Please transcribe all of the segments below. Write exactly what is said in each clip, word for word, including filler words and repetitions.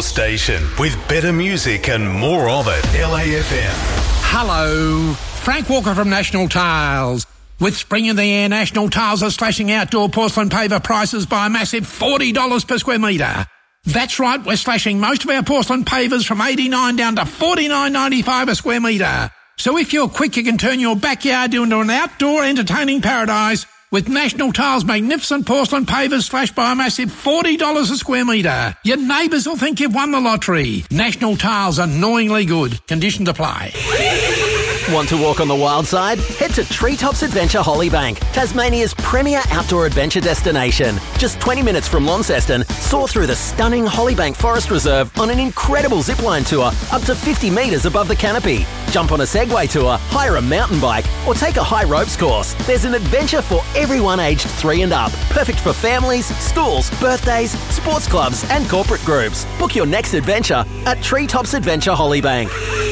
Your station with better music and more of it. L A F M. Hello, Frank Walker from National Tiles. With spring in the air, National Tiles are slashing outdoor porcelain paver prices by a massive forty dollars per square metre. That's right, we're slashing most of our porcelain pavers from eighty-nine dollars down to forty-nine ninety-five a square metre. So if you're quick, you can turn your backyard into an outdoor entertaining paradise with National Tiles' magnificent porcelain pavers slashed by a massive forty dollars a square metre. Your neighbours will think you've won the lottery. National Tiles, annoyingly good. Conditions apply. Want to walk on the wild side? Head to Treetops Adventure Hollybank, Tasmania's premier outdoor adventure destination. Just twenty minutes from Launceston, soar through the stunning Hollybank Forest Reserve on an incredible zipline tour up to fifty metres above the canopy. Jump on a Segway tour, hire a mountain bike, or take a high ropes course. There's an adventure for everyone aged three and up. Perfect for families, schools, birthdays, sports clubs, and corporate groups. Book your next adventure at Treetops Adventure Hollybank.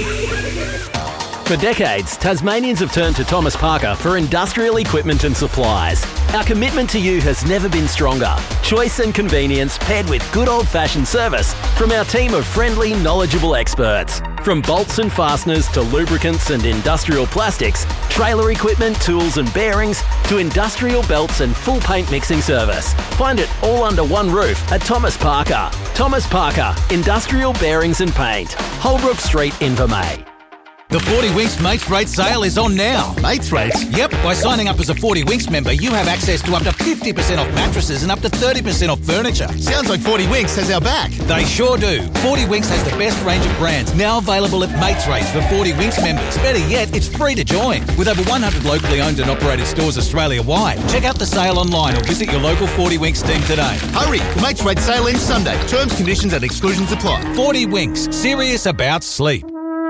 For decades, Tasmanians have turned to Thomas Parker for industrial equipment and supplies. Our commitment to you has never been stronger. Choice and convenience paired with good old-fashioned service from our team of friendly, knowledgeable experts. From bolts and fasteners to lubricants and industrial plastics, trailer equipment, tools and bearings, to industrial belts and full paint mixing service. Find it all under one roof at Thomas Parker. Thomas Parker, Industrial Bearings and Paint. Holbrook Street, Invermay. The forty Winks Mates Rate sale is on now. Mates Rates? Yep, by signing up as a forty Winks member, you have access to up to fifty percent off mattresses and up to thirty percent off furniture. Sounds like forty Winks has our back. They sure do. forty Winks has the best range of brands, now available at Mates Rates for forty Winks members. Better yet, it's free to join. With over one hundred locally owned and operated stores Australia-wide. Check out the sale online or visit your local forty Winks team today. Hurry, the Mates Rate sale ends Sunday. Terms, conditions and exclusions apply. forty Winks, serious about sleep.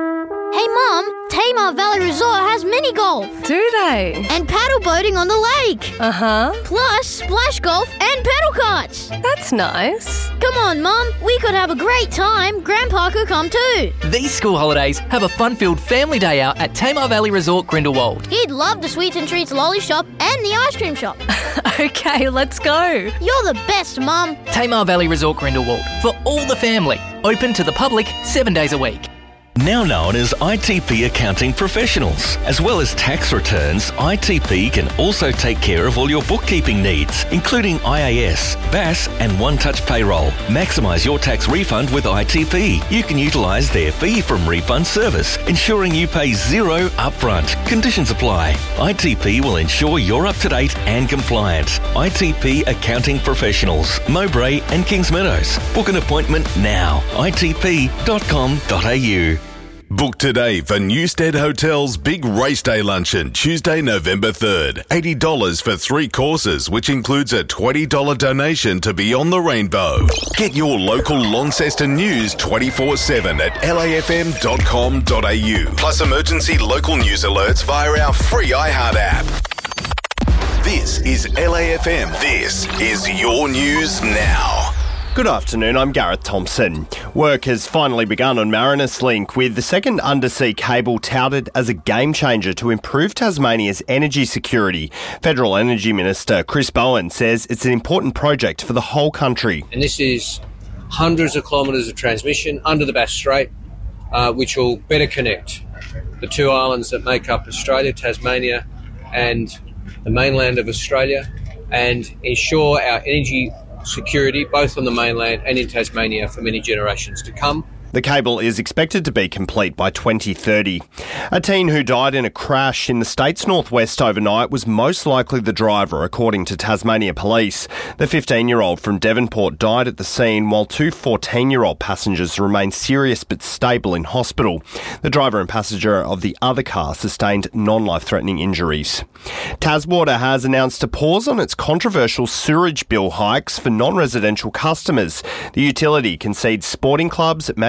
Hey Mum, Tamar Valley Resort has mini golf. Do they? And paddle boating on the lake. Uh-huh. Plus splash golf and pedal karts. That's nice. Come on Mum, we could have a great time. Grandpa could come too. These school holidays have a fun-filled family day out at Tamar Valley Resort, Grindelwald. He'd love the Sweets and Treats lolly shop and the ice cream shop. Okay, let's go. You're the best, Mum. Tamar Valley Resort, Grindelwald. For all the family. Open to the public seven days a week. Now known as I T P Accounting Professionals. As well as tax returns, I T P can also take care of all your bookkeeping needs, including I A S, B A S and One Touch Payroll. Maximise your tax refund with I T P. You can utilise their fee from refund service, ensuring you pay zero upfront. Conditions apply. I T P will ensure you're up to date and compliant. I T P Accounting Professionals, Mowbray and Kings Meadows. Book an appointment now. I T P dot com dot a u. Book today for Newstead Hotel's Big Race Day Luncheon, Tuesday, November third. eighty dollars for three courses, which includes a twenty dollars donation to Beyond the Rainbow. Get your local Launceston news twenty-four seven at L A F M dot com dot a u. Plus emergency local news alerts via our free iHeart app. This is L A F M. This is your news now. Good afternoon, I'm Gareth Thompson. Work has finally begun on Marinus Link, with the second undersea cable touted as a game changer to improve Tasmania's energy security. Federal Energy Minister Chris Bowen says it's an important project for the whole country. And this is hundreds of kilometres of transmission under the Bass Strait, uh, which will better connect the two islands that make up Australia, Tasmania and the mainland of Australia, and ensure our energy security both on the mainland and in Tasmania for many generations to come. The cable is expected to be complete by twenty thirty. A teen who died in a crash in the state's northwest overnight was most likely the driver, according to Tasmania Police. The fifteen-year-old from Devonport died at the scene, while two fourteen-year-old passengers remain serious but stable in hospital. The driver and passenger of the other car sustained non-life-threatening injuries. Taswater has announced a pause on its controversial sewerage bill hikes for non-residential customers. The utility concedes sporting clubs, manufacturers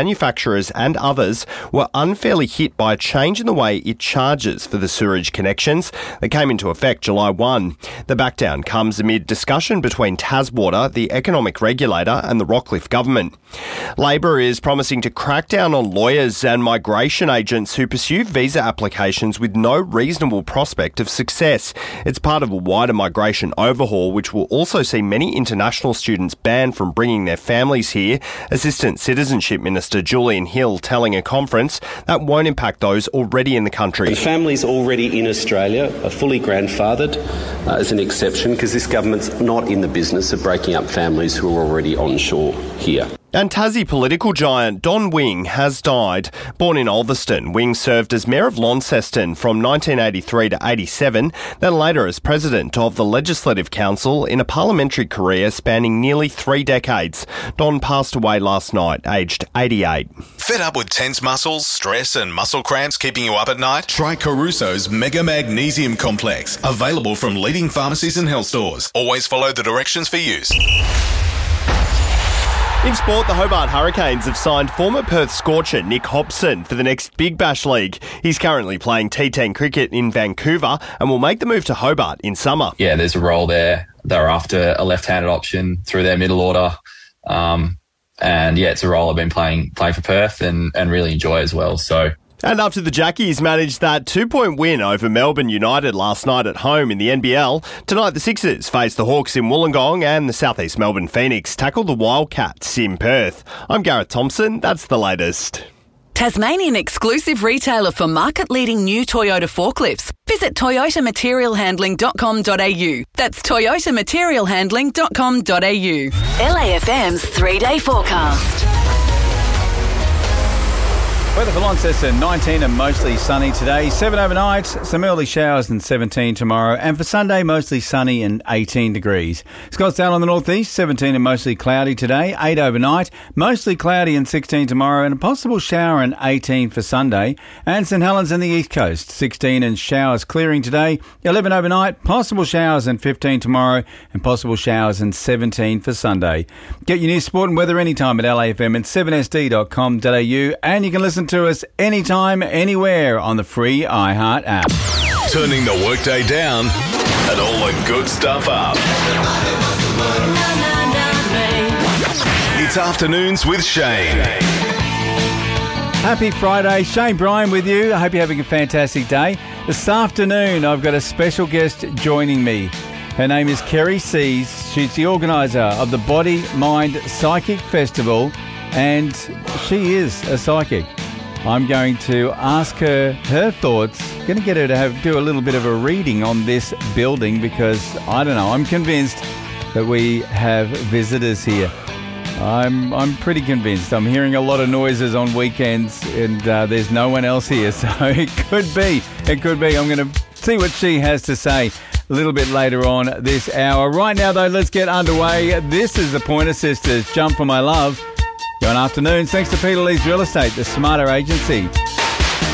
manufacturers and others were unfairly hit by a change in the way it charges for the sewerage connections that came into effect July first. The backdown comes amid discussion between Taswater, the economic regulator, and the Rockcliffe government. Labor is promising to crack down on lawyers and migration agents who pursue visa applications with no reasonable prospect of success. It's part of a wider migration overhaul which will also see many international students banned from bringing their families here. Assistant Citizenship Minister Julian Hill telling a conference that won't impact those already in the country. The families already in Australia are fully grandfathered uh, as an exception because this government's not in the business of breaking up families who are already onshore here. And Tassie political giant Don Wing has died. Born in Ulverston, Wing served as Mayor of Launceston from nineteen eighty-three to eighty-seven, then later as President of the Legislative Council in a parliamentary career spanning nearly three decades. Don passed away last night, aged eighty-eight. Fed up with tense muscles, stress and muscle cramps keeping you up at night? Try Caruso's Mega Magnesium Complex, available from leading pharmacies and health stores. Always follow the directions for use. In sport, the Hobart Hurricanes have signed former Perth Scorcher Nick Hobson for the next Big Bash League. He's currently playing T ten cricket in Vancouver and will make the move to Hobart in summer. Yeah, there's a role there. They're after a left-handed option through their middle order. Um, and yeah, it's a role I've been playing playing for Perth and, and really enjoy as well. So. And after the Jackies managed that two-point win over Melbourne United last night at home in the N B L, tonight the Sixers face the Hawks in Wollongong and the South East Melbourne Phoenix tackle the Wildcats in Perth. I'm Gareth Thompson. That's the latest. Tasmanian exclusive retailer for market-leading new Toyota forklifts. Visit toyota material handling dot com dot a u. That's toyota material handling dot com dot a u. L A F M's three-day forecast. Weather for Launceston, nineteen and mostly sunny today. seven overnight, some early showers and seventeen tomorrow. And for Sunday, mostly sunny and eighteen degrees. Scottsdale on the northeast, seventeen and mostly cloudy today. eight overnight, mostly cloudy and sixteen tomorrow. And a possible shower and eighteen for Sunday. And St Helens and the east coast, sixteen and showers clearing today. eleven overnight, possible showers and fifteen tomorrow. And possible showers and seventeen for Sunday. Get your news, sport and weather anytime at L A F M and seven S D dot com dot a u. And you can listen to us anytime, anywhere on the free iHeart app. Turning the workday down and all the good stuff up. It's Afternoons with Shane. Happy Friday. Shane Bryan with you. I hope you're having a fantastic day. This afternoon, I've got a special guest joining me. Her name is Kerry Sees. She's the organiser of the Body Mind Psychic Festival, and she is a psychic. I'm going to ask her her thoughts. Going to get her to have do a little bit of a reading on this building because, I don't know, I'm convinced that we have visitors here. I'm I'm pretty convinced. I'm hearing a lot of noises on weekends and uh, there's no one else here. So it could be. It could be. I'm going to see what she has to say a little bit later on this hour. Right now, though, let's get underway. This is the Pointer Sisters, Jump for My Love. Good afternoon. Thanks to Peter Lee's Real Estate, the smarter agency.